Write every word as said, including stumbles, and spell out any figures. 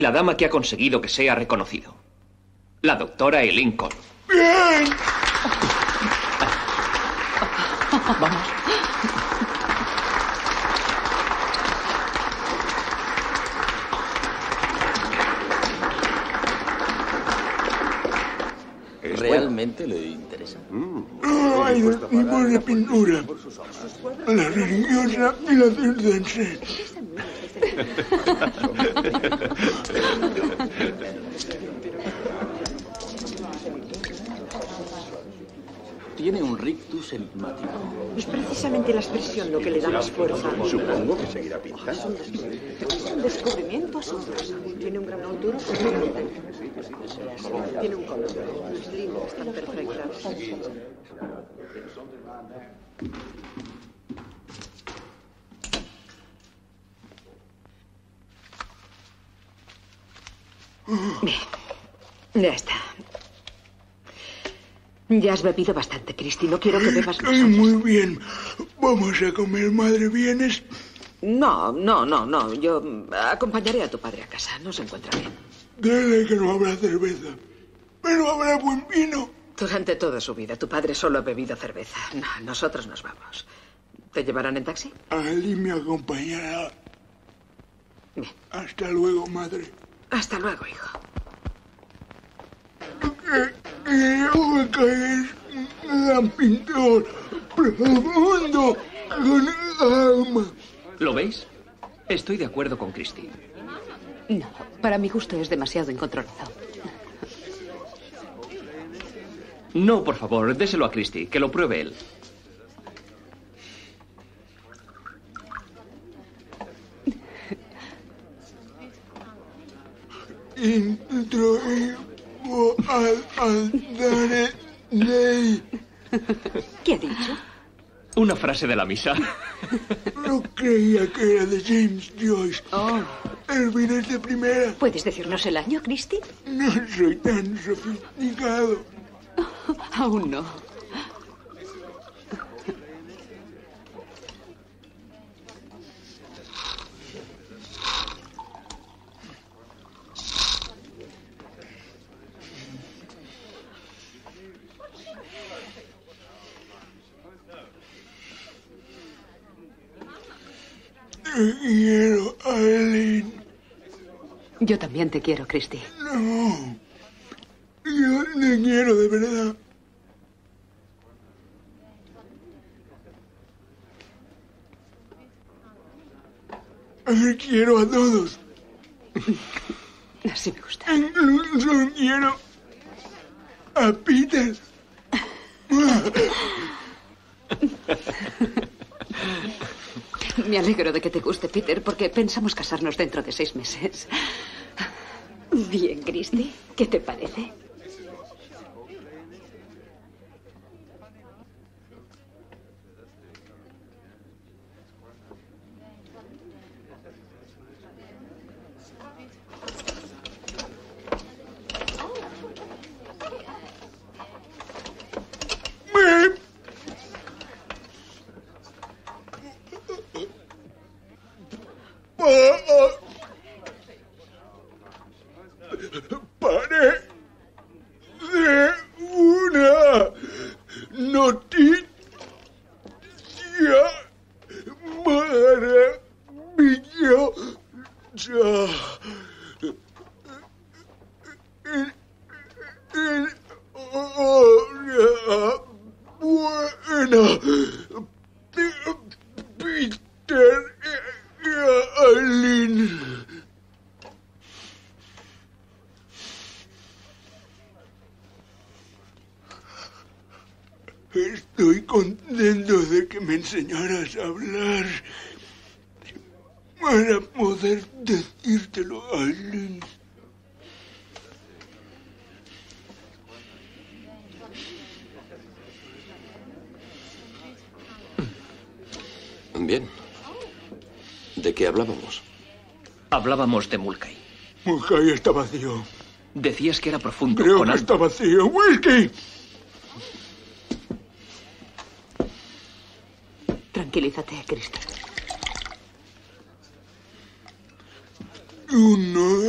La dama que ha conseguido que sea reconocido. La doctora Eileen Cole. ¡Bien! Vamos. ¿Realmente le interesa? No hay dos tipos de pintura. La religiosa y la circense. Tiene un rictus enigmático. Es precisamente la expresión lo que le da más fuerza. Supongo que seguirá pintando. Es un descubrimiento asombroso. Tiene un gran autor. Tiene un color. Las líneas están perfectas. Bien, ya está. Ya has bebido bastante, Christy. No quiero que bebas más. Estoy muy bien. Vamos a comer, madre. ¿Vienes? No, no, no, no. Yo acompañaré a tu padre a casa. No se encuentra bien. Dile que no habrá cerveza. Pero habrá buen vino. Durante toda su vida, tu padre solo ha bebido cerveza. No, nosotros nos vamos. ¿Te llevarán en taxi? Ali me acompañará. Bien. Hasta luego, madre. Hasta luego, hijo. Creo que es un gran pintor profundo con alma. ¿Lo veis? Estoy de acuerdo con Christy. No, para mi gusto es demasiado incontrolado. No, por favor, déselo a Christy, que lo pruebe él. Introigo al altare dei... ¿Qué ha dicho? Una frase de la misa. No creía que era de James Joyce. Oh. El vino es de primera. ¿Puedes decirnos el año, Christy? No soy tan sofisticado. Oh, aún no. Te quiero, Eileen. Yo también te quiero, Christy. No. Yo te quiero de verdad. Quiero a todos. Así me gusta. Incluso quiero a Peter. Me alegro de que te guste, Peter, porque pensamos casarnos dentro de seis meses. Bien, Christy, ¿qué te parece? Paré de una noticia maravillosa. Buena. Peter y Eileen. Estoy contento de que me enseñaras a hablar para poder decírtelo, Eileen. Bien. ¿De qué hablábamos? Hablábamos de Mulcahy. Mulcahy está vacío. Decías que era profundo. Creo con que algo. está vacío. ¡Whisky! Tranquilízate, Christy. Tú no